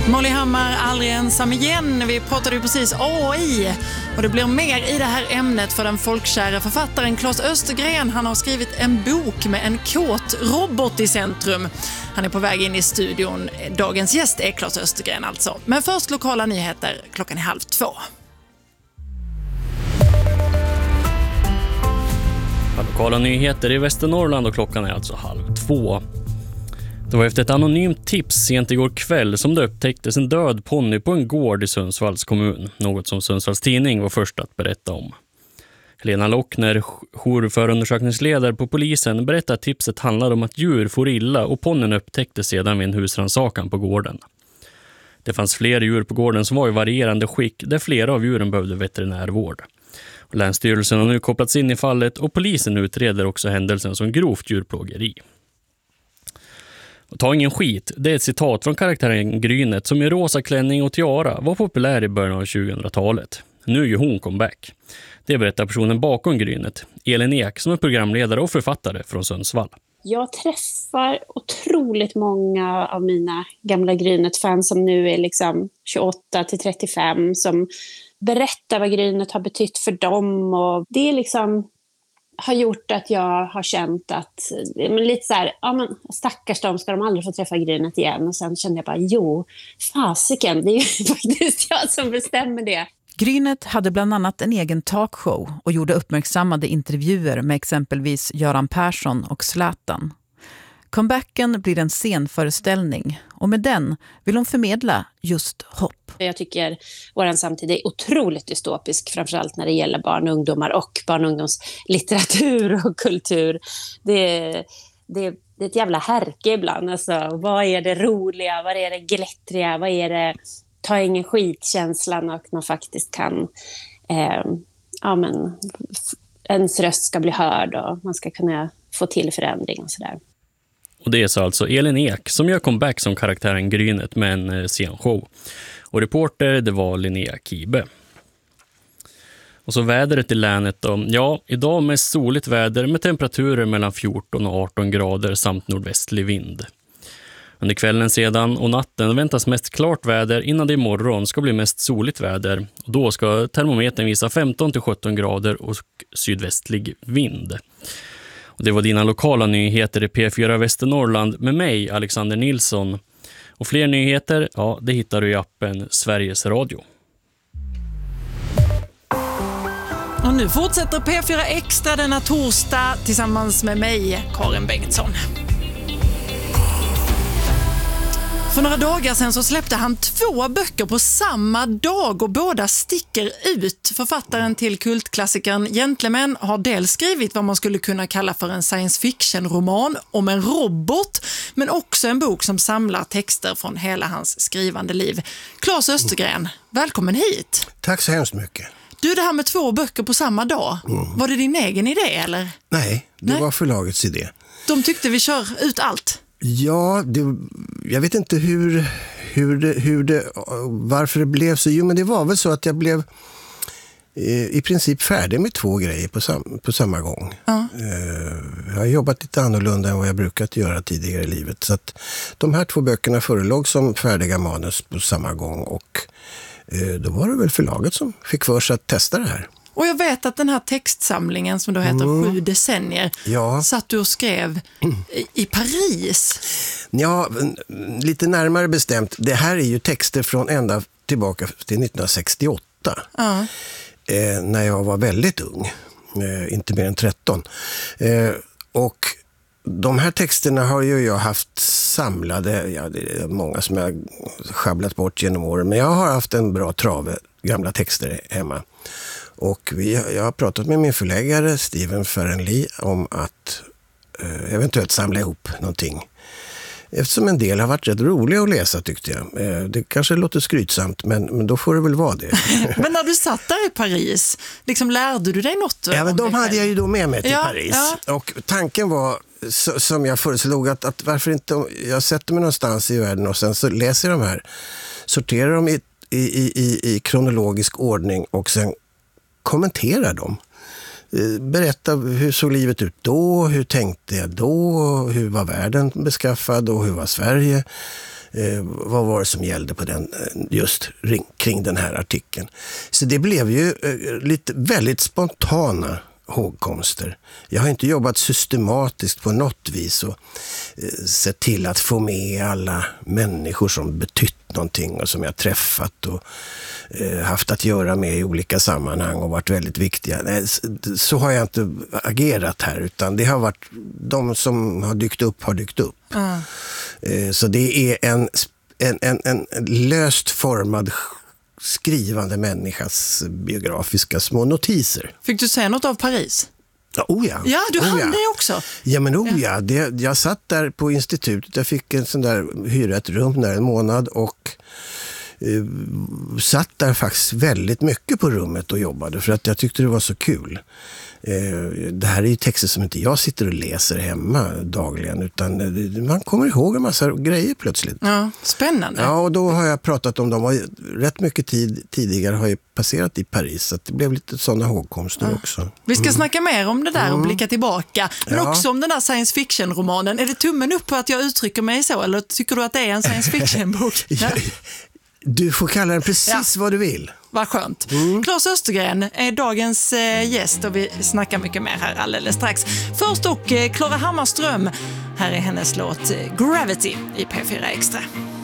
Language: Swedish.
Molly Hammar, aldrig ensam igen. Vi pratade ju precis AI och det blir mer i det här ämnet för den folkkära författaren Claes Östergren. Han har skrivit en bok med en kåt robot i centrum. Han är på väg in i studion. Dagens gäst är Claes Östergren alltså. Men först lokala nyheter, 1:30. Lokala nyheter i Västernorrland och klockan är alltså 1:30. Det var efter ett anonymt tips sent igår kväll som det upptäcktes en död ponny på en gård i Sundsvalls kommun. Något som Sundsvalls tidning var först att berätta om. Helena Lockner, jourförundersökningsledare på polisen, berättar att tipset handlar om att djur får illa och ponnyn upptäcktes sedan vid en husrannsakan på gården. Det fanns fler djur på gården som var i varierande skick där flera av djuren behövde veterinärvård. Och Länsstyrelsen har nu kopplats in i fallet och polisen utreder också händelsen som grovt djurplågeri. Och ta ingen skit, det är ett citat från karaktären Grynet som i rosa klänning och tiara var populär i början av 2000-talet. Nu gör hon comeback. Det berättar personen bakom Grynet, Elin Ek, som är programledare och författare från Sundsvall. Jag träffar otroligt många av mina gamla Grynet-fans som nu är liksom 28 till 35 som berättar vad Grynet har betytt för dem, och det är liksom har gjort att jag har känt att lite så här, ja men stackars dem, ska de aldrig få träffa Grynet igen. Och sen kände jag bara, fasiken, det är ju faktiskt jag som bestämmer det. Grynet hade bland annat en egen talkshow och gjorde uppmärksammade intervjuer med exempelvis Göran Persson och Zlatan. Comebacken blir en scenföreställning och med den vill hon förmedla just hopp. Jag tycker vår samtid är otroligt dystopisk, framförallt när det gäller barn och ungdomar och barn- och ungdomslitteratur och kultur. Det är ett jävla härke ibland. Alltså, vad är det roliga, vad är det glättriga, vad är det ta ingen skitkänslan, och man faktiskt kan ens röst ska bli hörd och man ska kunna få till förändring och sådär. Och det är så alltså Elin Ek som gör comeback som karaktären Grynet med en scenshow. Och reporter, det var Linnea Kibe. Och så vädret i länet då. Ja, idag med soligt väder med temperaturer mellan 14 och 18 grader samt nordvästlig vind. Under kvällen sedan och natten väntas mest klart väder innan det imorgon ska bli mest soligt väder. Och då ska termometern visa 15 till 17 grader och sydvästlig vind. Och det var dina lokala nyheter i P4 Västernorrland med mig, Alexander Nilsson. Och fler nyheter, ja, det hittar du i appen Sveriges Radio. Och nu fortsätter P4 Extra denna torsdag tillsammans med mig, Karin Bengtsson. För några dagar sedan så släppte han 2 böcker på samma dag och båda sticker ut. Författaren till kultklassikern Gentlemen har dels skrivit vad man skulle kunna kalla för en science fiction-roman om en robot, men också en bok som samlar texter från hela hans skrivande liv. Claes Östergren, välkommen hit. Tack så hemskt mycket. Du, det här med 2 böcker på samma dag, var det din egen idé eller? Nej, det var förlagets idé. De tyckte vi kör ut allt. Ja, jag vet inte varför det blev så. Jo, men det var väl så att jag blev i princip färdig med 2 grejer på samma gång. Ja. Jag har jobbat lite annorlunda än vad jag brukat göra tidigare i livet. Så att de här 2 böckerna förelåg som färdiga manus på samma gång, och då var det väl förlaget som fick för sig att testa det här. Och jag vet att den här textsamlingen som då heter 7 decennier satt du och skrev i Paris. Ja, lite närmare bestämt. Det här är ju texter från ända tillbaka till 1968. När jag var väldigt ung. Inte mer än 13. Och de här texterna har ju jag haft samlade. Ja, det är många som jag schabblat bort genom åren. Men jag har haft en bra trave gamla texter hemma. Och jag har pratat med min förläggare Steven Ferenli om att eventuellt samla ihop någonting. Eftersom en del har varit rätt roliga att läsa, tyckte jag. Det kanske låter skrytsamt, men då får det väl vara det. Men när du satt där i Paris, liksom lärde du dig något? Ja, men de hade jag ju då med mig till Paris. Ja. Och tanken var, som jag föreslog, att varför inte jag sätter mig någonstans i världen och sen så läser jag de här. Sorterar dem i kronologisk ordning och sen kommentera dem. Berätta hur såg livet ut då, hur tänkte jag då, hur var världen beskaffad och hur var Sverige. Vad var det som gällde på den, just kring den här artikeln. Så det blev ju lite väldigt spontana hågkomster. Jag har inte jobbat systematiskt på något vis och sett till att få med alla människor som betytt någonting och som jag träffat och haft att göra med i olika sammanhang och varit väldigt viktiga. Nej, så har jag inte agerat här, utan det har varit de som har dykt upp. Så det är en löst formad skrivande människas biografiska små notiser. Fick du säga något av Paris? Ja, Ja, du hann det också. Ja, men jag satt där på institutet. Jag fick en sån där, hyra ett rum där en månad och satt där faktiskt väldigt mycket på rummet och jobbade för att jag tyckte det var så kul. Det här är ju texter som inte jag sitter och läser hemma dagligen, utan man kommer ihåg en massa grejer plötsligt. Ja, spännande. Ja, och då har jag pratat om dem och rätt mycket tid tidigare har jag passerat i Paris, så att det blev lite sådana hågkomster också. Vi ska snacka mer om det där och blicka tillbaka, men också om den där science fiction-romanen. Är det tummen upp på att jag uttrycker mig så, eller tycker du att det är en science fiction-bok? Ja. Du får kalla den precis vad du vill. Vad skönt. Claes Östergren är dagens gäst och vi snackar mycket mer här alldeles strax. Först och Klara Hammarström. Här är hennes låt Gravity i P4 Extra.